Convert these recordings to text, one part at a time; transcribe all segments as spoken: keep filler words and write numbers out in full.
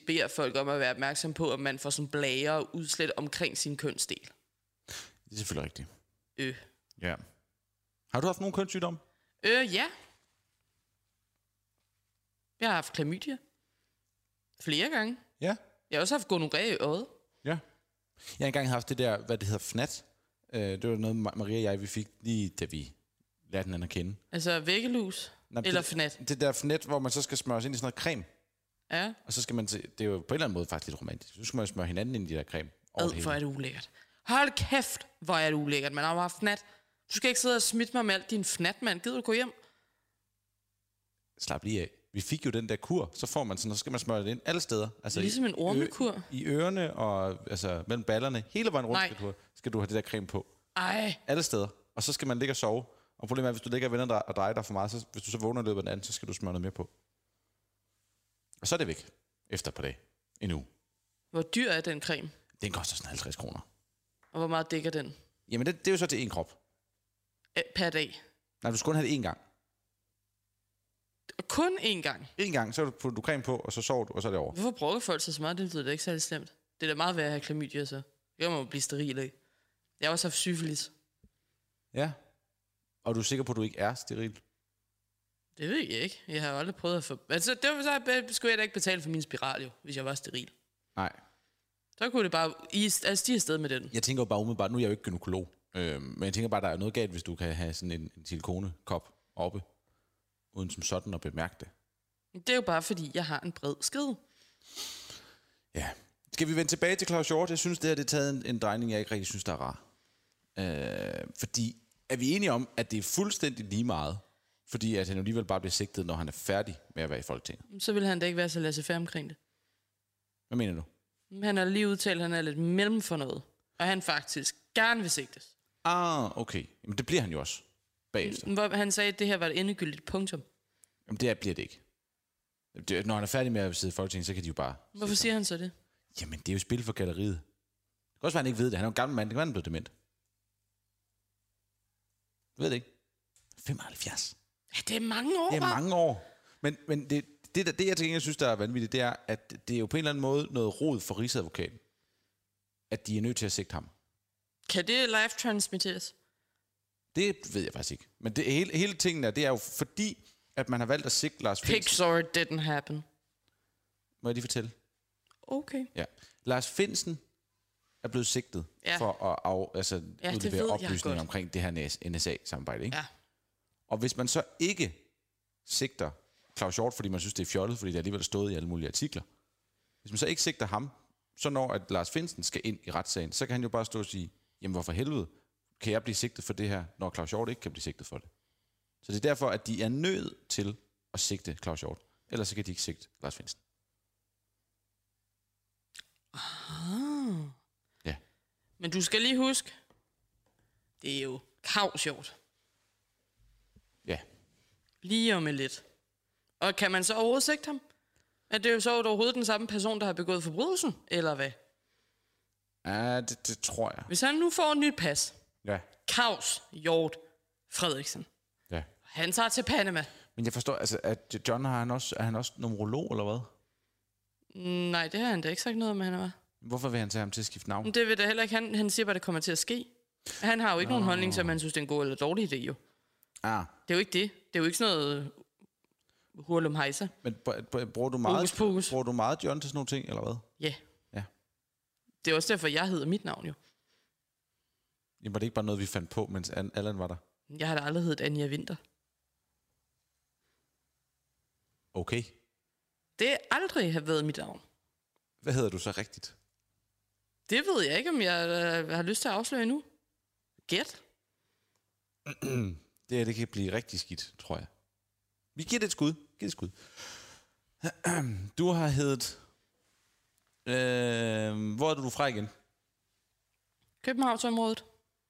beder folk om at være opmærksom på, at man får sådan blære og udslæt omkring sin kønsdel. Det er selvfølgelig rigtigt. Øh. Ja. Har du haft nogen kønssygdom? Øh, ja. Jeg har haft klamydia. Flere gange. Ja. Jeg har også haft gonorrhea i øjet. Ja. Jeg har engang haft det der, hvad det hedder, F N A T. Øh, det var noget, Maria og jeg, vi fik lige, da vi lærte hinanden at kende. Altså væggelus? Nå, eller det, F N A T? Det der F N A T, hvor man så skal smøre sig ind i sådan noget creme. Ja. Og så skal man se, det er jo på en eller anden måde faktisk lidt romantisk. Så skal man smøre hinanden ind i de der creme. Ad, hvor er det ulækkert. Hold kæft, hvor er det ulækkert. Man har jo haft F N A T. Du skal ikke sidde og smitte mig med alt din F N A T, mand. Gider du gå hjem? Slap lige af. Vi fik jo den der kur, så får man sådan, så skal man smøre det ind alle steder. Altså ligesom i, en ormekur. I ørerne og altså mellem ballerne, hele vejen rundt skal du, skal du have det der creme på. Ej. Alle steder. Og så skal man ligge og sove. Og problemet er, hvis du ligger og vender dig og drejer dig for meget, så hvis du så vågner i løbet af den anden, så skal du smøre noget mere på. Og så er det væk efter et par dage. En uge. Hvor dyr er den creme? Den koster sådan halvtreds kroner. Og hvor meget dækker den? Jamen det, det er jo så til én krop. Æ, per dag? Nej, du skal kun have det én gang. Kun én gang? En gang, så putter du creme på, og så sover du, og så er det over. Hvorfor brokker folk sig så meget? Det lyder da ikke særlig slemt. Det er da meget værd at have klamydia, så. Jeg må blive steril af. Jeg har også haft syfilis. Ja. Og du er sikker på, at du ikke er steril? Det ved jeg ikke. Jeg har aldrig prøvet at få... Altså, det var, så skulle jeg da ikke betale for min spiral, jo, hvis jeg var steril. Nej. Så kunne det bare altså, stige afsted med den. Jeg tænker jo bare umiddelbart, nu er jeg jo ikke gynekolog, øh, men jeg tænker bare, der er noget galt, hvis du kan have sådan en, en silikonekop oppe, uden som sådan at bemærke det. Det er jo bare, fordi jeg har en bred skede. Ja. Skal vi vende tilbage til Claus Hjort? Jeg synes, det her det er taget en, en drejning, jeg ikke rigtig synes, der er rar. Øh, fordi, er vi enige om, at det er fuldstændig lige meget, fordi at han alligevel bare bliver sigtet, når han er færdig med at være i Folketinget? Så vil han da ikke være så laissez-faire omkring det. Hvad mener du? Han har lige udtalt, at han er lidt mellem for noget. Og han faktisk gerne vil sigtes. Ah, okay. Jamen det bliver han jo også bagefter. Hvor han sagde, at det her var et endegyldigt punktum. Jamen det bliver det ikke. Det, når han er færdig med at sidde i Folketinget, så kan de jo bare... Hvorfor siger han så det? Jamen det er jo spil for galleriet. Det kan også være, han ikke ved det. Han er jo en gammel mand. Det kan være, han er blevet dement. Du ved det ikke? femoghalvfjerds. Ja, det er mange år. Det er mange år. Men, men det, det, det, det jeg tænker, jeg synes, der er vanvittigt, det er, at det er jo på en eller anden måde noget rod for rigsadvokaten, at de er nødt til at sigte ham. Kan det live transmitteres? Det ved jeg faktisk ikke. Men det, hele, hele tingen er, det er jo fordi, at man har valgt at sigte Lars Findsen. Pixar didn't happen. Må jeg lige fortælle? Okay. Ja. Lars Findsen er blevet sigtet ja. for at af, altså, ja, udlevere oplysninger omkring det her N S A-samarbejde. Ikke? Ja. Og hvis man så ikke sigter Claus Hjort, fordi man synes, det er fjollet, fordi det alligevel stået i alle mulige artikler. Hvis man så ikke sigter ham, så når at Lars Findsen skal ind i retssagen, så kan han jo bare stå og sige, jamen hvorfor helvede kan jeg blive sigtet for det her, når Claus Hjort ikke kan blive sigtet for det. Så det er derfor, at de er nødt til at sigte Claus Hjort. Ellers så kan de ikke sigte Lars Findsen. Ah. Ja. Men du skal lige huske, det er jo Claus. Ja. Lige om lidt. Og kan man så overhovedet sigte ham? Er det jo så overhovedet den samme person, der har begået forbrydelsen? Eller hvad? Ja, det, det tror jeg. Hvis han nu får et nyt pas. Ja. Claus Hjort Frederiksen. Ja. Han tager til Panama. Men jeg forstår, altså, at John har han også, er han også numerolog, eller hvad? Nej, det har han da ikke sagt noget om, han var. Hvorfor vil han tage ham til at skifte navn? Det vil da heller ikke. Han, han siger bare, det kommer til at ske. Han har jo ikke Nå. nogen holdning til, om han synes, det er en god eller dårlig idé, jo. Ah. Det er jo ikke det. Det er jo ikke sådan noget hurlum hejser. Men bruger du meget, Pokus, pokus. bruger du meget John til sådan nogle ting, eller hvad? Ja. Ja. Det er også derfor, jeg hedder mit navn, jo. Jamen, var det ikke bare noget, vi fandt på, mens Allan var der? Jeg har da aldrig heddet Anja Vinter. Okay. Det er aldrig har været mit navn. Hvad hedder du så rigtigt? Det ved jeg ikke, om jeg øh, har lyst til at afsløre endnu. Gæt. Det her, det kan blive rigtig skidt, tror jeg. Vi giver det et skud. Giv det et skud. Du har heddet... Øh, hvor er du fra igen? Københavnsområdet.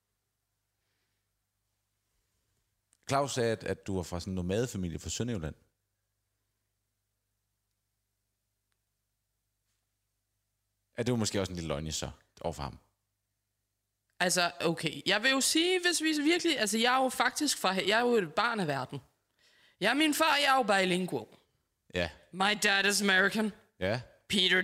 Claus sagde, at, at du var fra sådan en nomadefamilie fra Sønderjylland. Ja, det var måske også en lille løgn, så overfor ham. Altså, okay. Jeg vil jo sige, hvis vi virkelig... Altså, jeg er jo faktisk fra... Jeg er jo et barn af verden. Jeg er min far, jeg er jo bilingual. Ja. My dad is American. Ja. Peter